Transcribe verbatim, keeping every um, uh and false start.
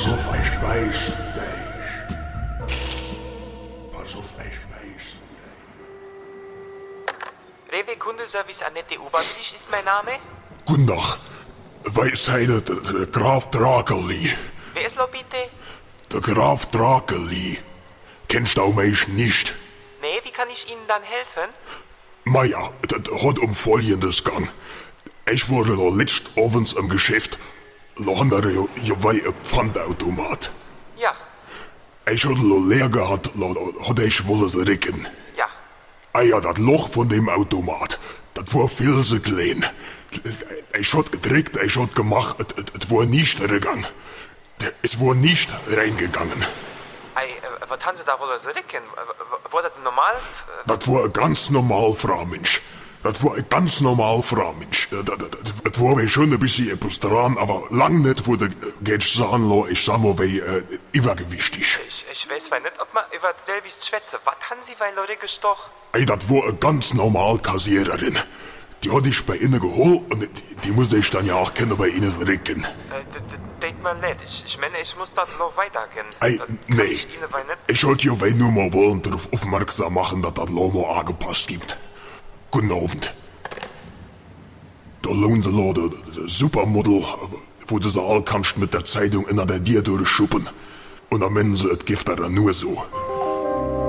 Pass auf, ich beiß dich. Pass auf, ich beiß dich. Rewe Kundenservice Annette Oberlich ist mein Name. Guten Tag. Weisheide, der, der Graf Drakeli. Wer ist noch bitte? Der Graf Drakeli. Kennst du mich nicht? Nee, wie kann ich Ihnen dann helfen? Maja, das hat um Folgendes gang. Ich wurde da letzt abends im Geschäft. Da haben wir hier ein Pfandautomat. Ja, Ich hatte da leer gehabt, da hatte ich wohl es recken. ja. Ah ja, das Loch von dem Automat, das war viel zu klein. Ich hab gedrückt, ich hab gemacht, es war nicht reingegangen. Es war nicht reingegangen. Ei, äh, was haben Sie da wohl so ricken? War das normal? Das war ein ganz normal Fraumensch. Das war ein ganz normal Fraumensch. Das, das, das war schon ein bisschen etwas dran, aber lang nicht, wo der geht sagen lassen, ich sag mal, wie äh, übergewichtig. Ich, ich weiß zwar nicht, ob man über selbst schwätze. Was haben Sie bei Leute gestochen? Ey, das war eine ganz normal Kassiererin. Die hatte ich bei Ihnen geholt und die, die muss ich dann ja auch kennen bei Ihnen recken. Äh, denkt mal nicht. Ich, ich meine, ich muss das noch weitergehen. Ey, Das kann nee. Ich Ihnen bei nicht. Ich wollte ja nur mal wollen darauf aufmerksam machen, dass das Lomo angepasst gibt. Guten Abend. Da lohnt sie da, der, der Supermodel, wo du sie all kannst mit der Zeitung in der Dir durchschuppen. Und am Ende, es gibt da nur so.